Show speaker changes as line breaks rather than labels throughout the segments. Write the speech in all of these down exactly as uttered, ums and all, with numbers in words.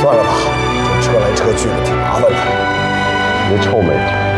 算了吧，这车来车去的挺麻烦的。
别臭美。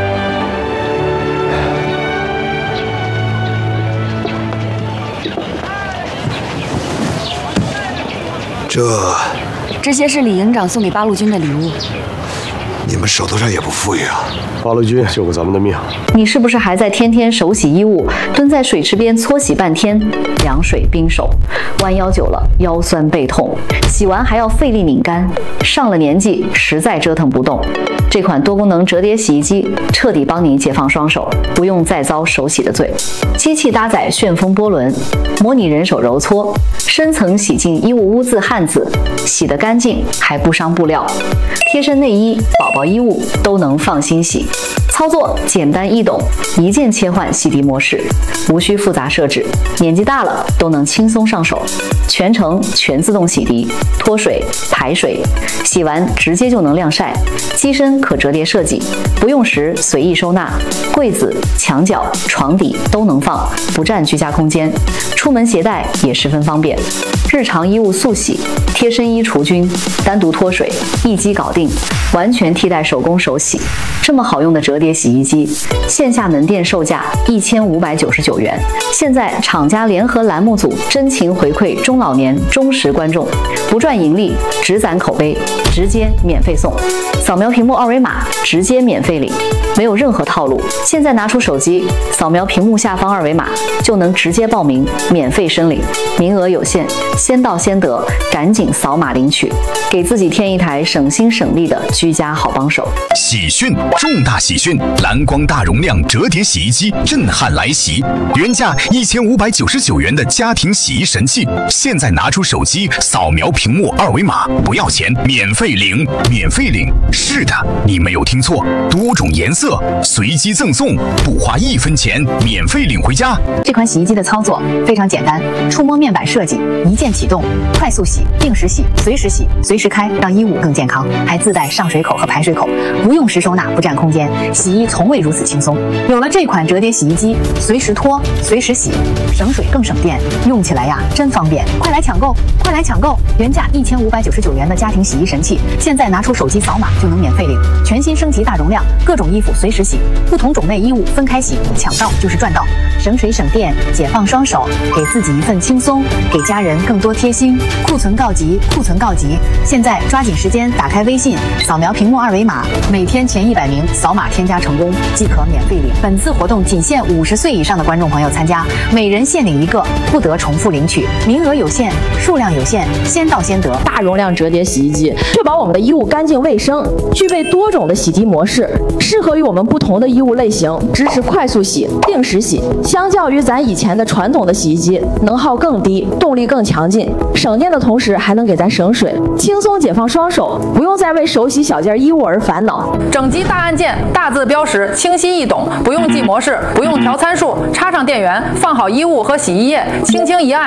这，
这些是李营长送给八路军的礼物。
你们手头上也不富裕啊。
八路军救过咱们的命。
你是不是还在天天手洗衣物，蹲在水池边搓洗半天，凉水冰手，弯腰久了腰酸背痛，洗完还要费力拧干，上了年纪实在折腾不动。这款多功能折叠洗衣机彻底帮你解放双手，不用再遭手洗的罪。机器搭载旋风波轮，模拟人手揉搓，深层洗净衣物污渍汗渍，洗得干净还不伤布料。贴身内衣、宝宝衣物都能放心洗。操作简单易懂，一键切换洗涤模式，无需复杂设置，年纪大了都能轻松上手。全程全自动洗涤，脱水、排水，洗完直接就能晾晒。机身可折叠设计，不用时随意收纳，柜子、墙角、床底都能放，不占居家空间。出门携带也十分方便。日常衣物速洗，贴身衣除菌，单独脱水，一机搞定，完全替代手工手洗。这么好用的折叠洗衣机，线下门店售价一千五百九十九元。现在厂家联合栏目组真情回馈中老年忠实观众，不赚盈利，只攒口碑，直接免费送。扫描屏幕二维码，直接免费领，没有任何套路。现在拿出手机，扫描屏幕下方二维码，就能直接报名，免费申领。名额有限，先到先得，赶紧扫码领取，给自己添一台省心省力的居家好帮手。
喜讯，重大喜讯！蓝光大容量折叠洗衣机震撼来袭，原价一千五百九十九元的家庭洗衣神器，现在拿出手机扫描屏幕二维码，不要钱，免费领，免费领。是的，你没有听错，多种颜色随机赠送，不花一分钱，免费领回家。
这款洗衣机的操作非常简单，触摸面板设计，一键启动，快速洗、定时洗、随时洗、随时开，让衣物更健康。还自带上水口和排水口，不用时收纳，不占空间，洗衣从未如此轻松。有了这款折叠洗衣机，随时脱，随时洗，省水更省电，用起来呀真方便。快来抢购，快来抢购！原价一千五百九十九元的家庭洗衣神器，现在拿出手机扫码就能免费领，全新升级大容量，各种衣服随时洗，不同种类衣物分开洗，抢到就是赚到，省水省电，解放双手，给自己一份轻松，给家人更多贴心。库存告急，库存告急！现在抓紧时间打开微信，扫描屏幕二维码，每天前一百名扫码添加成功即可免费领。本次活动仅限五十岁以上的观众朋友参加，每人限领一个，不得重复领取，名额有限，数量有限，先到先得。
大容量折叠洗衣机，确保我们的衣物干净卫生，具备多种的洗涤模式，适合于我们不同的衣物类型，支持快速洗、定时洗。相较于咱以前的传统的洗衣机，能耗更低，动力更强劲，省电的同时还能给咱省水，轻松解放双手，不用再为手洗小件衣物而烦恼。
整机大按键，大字标识，清晰易懂，不用记模式，不用调参数，插上电源，放好衣物和洗衣液，轻轻一按。